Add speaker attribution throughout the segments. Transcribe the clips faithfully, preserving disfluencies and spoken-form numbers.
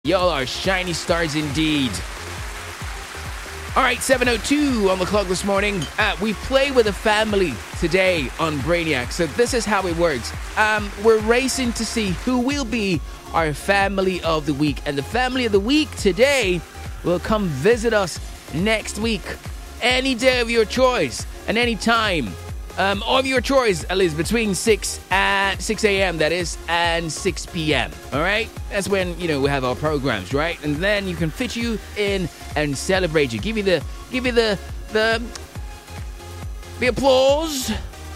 Speaker 1: Y'all are shiny stars indeed. All right, seven oh two on the clock this morning. Uh, we play with a family today on Brainiac. So this is how it works. Um, we're racing to see who will be our family of the week. And the family of the week today will come visit us next week. Any day of your choice and any time um, of your choice, at least between six and six a.m. that is, and six p.m. All right, that's when you know we have our programs, right? And then you can fit you in and celebrate you. Give you the, give you the, the, the applause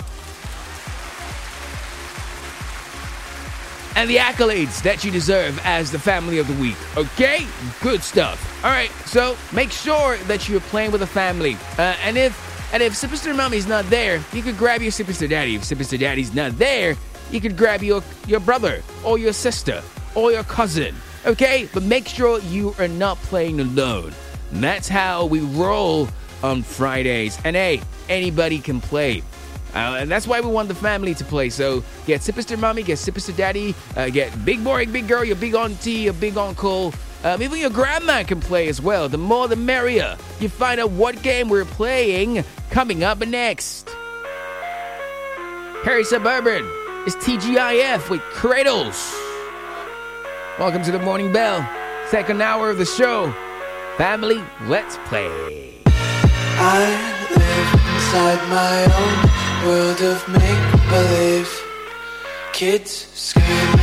Speaker 1: and the accolades that you deserve as the family of the week. Okay, good stuff. All right, so make sure that you're playing with a family, uh, and if. And if Superstar Mommy's not there, you could grab your Superstar Daddy. If Superstar Daddy's not there, you could grab your, your brother or your sister or your cousin. Okay? But make sure you are not playing alone. And that's how we roll on Fridays. And hey, anybody can play. Uh, and that's why we want the family to play. So get Superstar Mommy, get Superstar Daddy, uh, get big boy, big girl, your big auntie, your big uncle. Um, even your grandma can play as well. The more the merrier. You find out what game we're playing coming up next. Harry Suburban is T G I F with Cradles. Welcome to the Morning Bell. Second hour of the show. Family, let's play.
Speaker 2: I live inside my own world of make-believe. Kids screaming